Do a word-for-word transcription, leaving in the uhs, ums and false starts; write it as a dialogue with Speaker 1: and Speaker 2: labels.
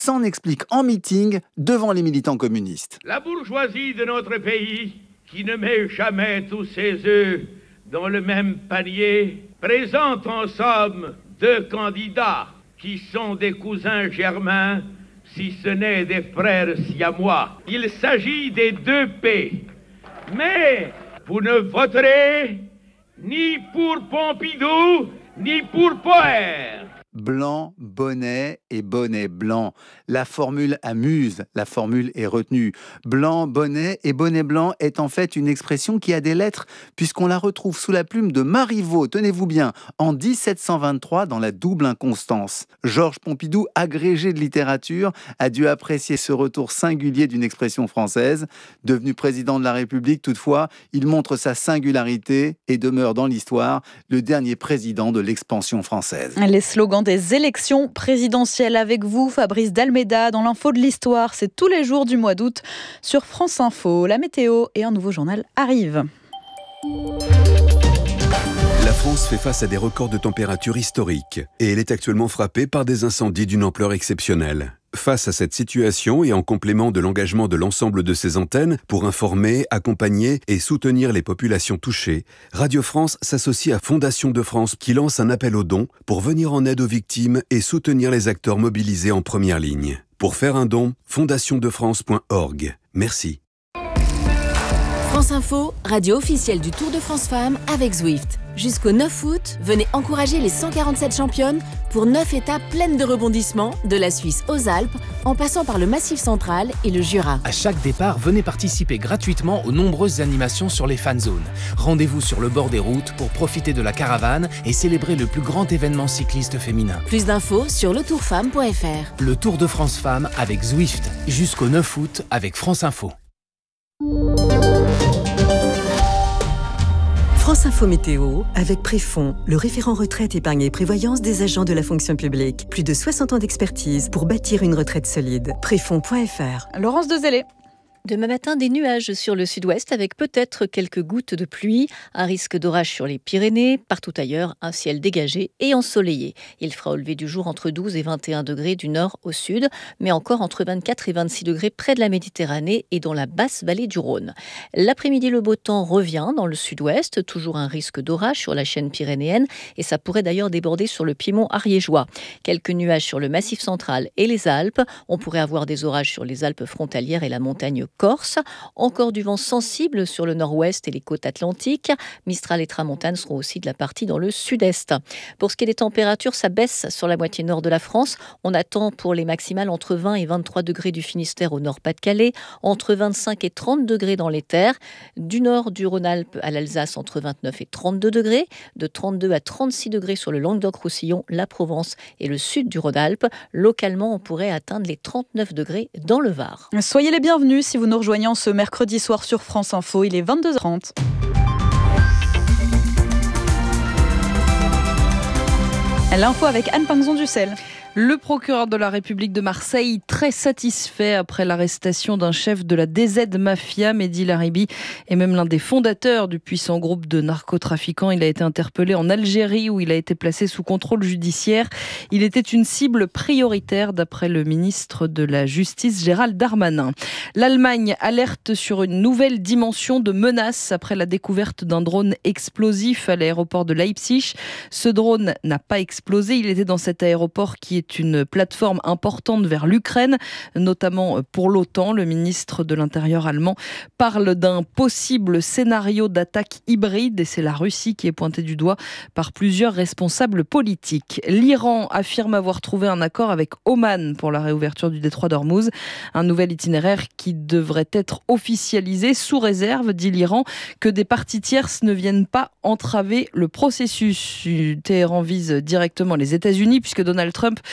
Speaker 1: s'en explique en meeting devant les militants communistes.
Speaker 2: La bourgeoisie de notre pays, qui ne met jamais tous ses œufs dans le même panier, présente en somme deux candidats qui sont des cousins germains, si ce n'est des frères siamois. Il s'agit des deux P. Mais vous ne voterez ni pour Pompidou, ni pour Poher.
Speaker 1: Blanc, bonnet et bonnet blanc. La formule amuse, la formule est retenue. Blanc, bonnet et bonnet blanc est en fait une expression qui a des lettres puisqu'on la retrouve sous la plume de Marivaux, tenez-vous bien, en dix-sept cent vingt-trois dans la double inconstance. Georges Pompidou, agrégé de littérature, a dû apprécier ce retour singulier d'une expression française. Devenu président de la République, toutefois, il montre sa singularité et demeure dans l'histoire le dernier président de l'expansion française.
Speaker 3: Les slogans des élections présidentielles avec vous, Fabrice Dalméda, dans l'info de l'histoire. C'est tous les jours du mois d'août sur France Info. La météo et un nouveau journal arrivent.
Speaker 4: La France fait face à des records de température historiques et elle est actuellement frappée par des incendies d'une ampleur exceptionnelle. Face à cette situation et en complément de l'engagement de l'ensemble de ses antennes pour informer, accompagner et soutenir les populations touchées, Radio France s'associe à Fondation de France qui lance un appel aux dons pour venir en aide aux victimes et soutenir les acteurs mobilisés en première ligne. Pour faire un don, fondation de france point org. Merci.
Speaker 5: France Info, radio officielle du Tour de France Femmes avec Zwift. Jusqu'au neuf août, venez encourager les cent quarante-sept championnes pour neuf étapes pleines de rebondissements, de la Suisse aux Alpes, en passant par le Massif central et le Jura.
Speaker 6: À chaque départ, venez participer gratuitement aux nombreuses animations sur les fan zones. Rendez-vous sur le bord des routes pour profiter de la caravane et célébrer le plus grand événement cycliste féminin.
Speaker 5: Plus d'infos sur le tour femme point f r.
Speaker 6: Le Tour de France Femmes avec Zwift, jusqu'au neuf août avec France Info.
Speaker 7: France Info Météo avec Préfond, le référent retraite, épargne et prévoyance des agents de la fonction publique. Plus de soixante ans d'expertise pour bâtir une retraite solide. Préfond point f r.
Speaker 3: Laurence Dezellé.
Speaker 8: Demain matin, des nuages sur le sud-ouest avec peut-être quelques gouttes de pluie, un risque d'orage sur les Pyrénées, partout ailleurs, un ciel dégagé et ensoleillé. Il fera au lever du jour entre douze et vingt et un degrés du nord au sud, mais encore entre vingt-quatre et vingt-six degrés près de la Méditerranée et dans la basse vallée du Rhône. L'après-midi, le beau temps revient dans le sud-ouest, toujours un risque d'orage sur la chaîne pyrénéenne et ça pourrait d'ailleurs déborder sur le Piémont ariégeois. Quelques nuages sur le Massif central et les Alpes. On pourrait avoir des orages sur les Alpes frontalières et la montagne Corse. Encore du vent sensible sur le nord-ouest et les côtes atlantiques. Mistral et Tramontane seront aussi de la partie dans le sud-est. Pour ce qui est des températures, ça baisse sur la moitié nord de la France. On attend pour les maximales entre vingt et vingt-trois degrés du Finistère au nord-Pas-de-Calais, entre vingt-cinq et trente degrés dans les terres. Du nord du Rhône-Alpes à l'Alsace, entre vingt-neuf et trente-deux degrés. De trente-deux à trente-six degrés sur le Languedoc-Roussillon, la Provence et le sud du Rhône-Alpes. Localement, on pourrait atteindre les trente-neuf degrés dans le Var.
Speaker 3: Soyez les bienvenus si vous nous rejoignez ce mercredi soir sur France Info. Il est vingt-deux heures trente. L'info avec Anne Pinxon-Dussel.
Speaker 9: Le procureur de la République de Marseille, très satisfait après l'arrestation d'un chef de la D Z Mafia, Mehdi Laribi, et même l'un des fondateurs du puissant groupe de narcotrafiquants. Il a été interpellé en Algérie où il a été placé sous contrôle judiciaire. Il était une cible prioritaire d'après le ministre de la Justice, Gérald Darmanin. L'Allemagne alerte sur une nouvelle dimension de menace après la découverte d'un drone explosif à l'aéroport de Leipzig. Ce drone n'a pas explosé. Il était dans cet aéroport qui est une plateforme importante vers l'Ukraine, notamment pour l'OTAN. Le ministre de l'Intérieur allemand parle d'un possible scénario d'attaque hybride et c'est la Russie qui est pointée du doigt par plusieurs responsables politiques. L'Iran affirme avoir trouvé un accord avec Oman pour la réouverture du détroit d'Ormuz, un nouvel itinéraire qui devrait être officialisé sous réserve, dit l'Iran, que des parties tierces ne viennent pas entraver le processus. Téhéran vise directement les États-Unis puisque Donald Trump